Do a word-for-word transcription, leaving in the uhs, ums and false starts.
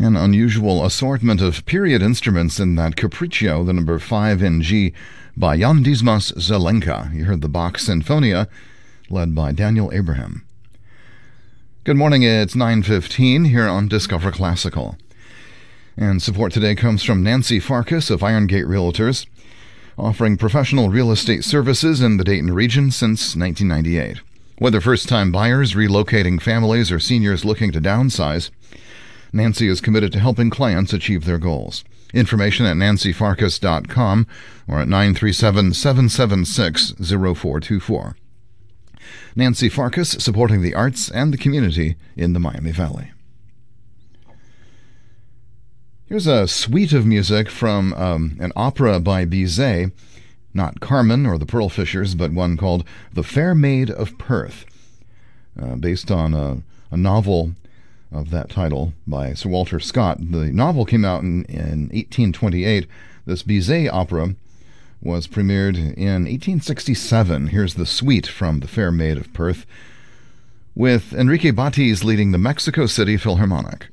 An unusual assortment of period instruments in that Capriccio, the number five in G, by Jan Dismas Zelenka. You heard the Bach Sinfonia, led by Daniel Abraham. Good morning, it's nine fifteen here on Discover Classical. And support today comes from Nancy Farkas of Iron Gate Realtors, offering professional real estate services in the Dayton region since nineteen ninety-eight. Whether first-time buyers, relocating families, or seniors looking to downsize, Nancy is committed to helping clients achieve their goals. Information at nancy farkas dot com or at nine three seven, seven seven six, zero four two four. Nancy Farkas, supporting the arts and the community in the Miami Valley. Here's a suite of music from um, an opera by Bizet, not Carmen or the Pearl Fishers, but one called The Fair Maid of Perth, uh, based on a, a novel of that title by Sir Walter Scott. The novel came out in, in eighteen twenty-eight. This Bizet opera was premiered in eighteen sixty-seven. Here's the suite from The Fair Maid of Perth, with Enrique Batiz leading the Mexico City Philharmonic.